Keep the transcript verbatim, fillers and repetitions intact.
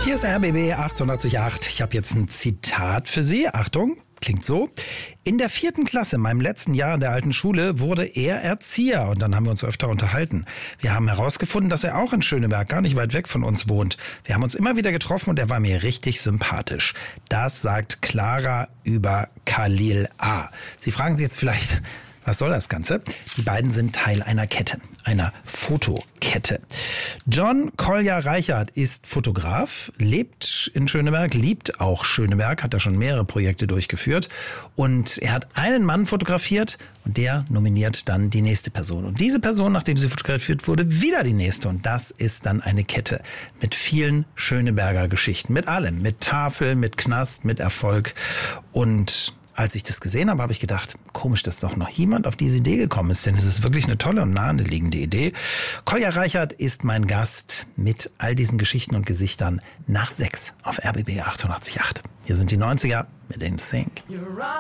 Hier ist R B B achtundachtzig Komma acht. Ich habe jetzt ein Zitat für Sie. Achtung, klingt so. In der vierten Klasse, meinem letzten Jahr in der alten Schule, wurde er Erzieher. Und dann haben wir uns öfter unterhalten. Wir haben herausgefunden, dass er auch in Schöneberg, gar nicht weit weg von uns wohnt. Wir haben uns immer wieder getroffen und er war mir richtig sympathisch. Das sagt Clara über Khalil A. Sie fragen sich jetzt vielleicht, was soll das Ganze? Die beiden sind Teil einer Kette, einer Fotokette. John Collier-Reichert ist Fotograf, lebt in Schöneberg, liebt auch Schöneberg, hat da schon mehrere Projekte durchgeführt. Und er hat einen Mann fotografiert und der nominiert dann die nächste Person. Und diese Person, nachdem sie fotografiert wurde, wieder die nächste. Und das ist dann eine Kette mit vielen Schöneberger Geschichten, mit allem, mit Tafel, mit Knast, mit Erfolg. Und als ich das gesehen habe, habe ich gedacht, komisch, dass doch noch jemand auf diese Idee gekommen ist, denn es ist wirklich eine tolle und naheliegende Idee. Collier-Reichert ist mein Gast mit all diesen Geschichten und Gesichtern nach sechs auf R B B achtundachtzig Komma acht. Hier sind die neunziger mit den Sync.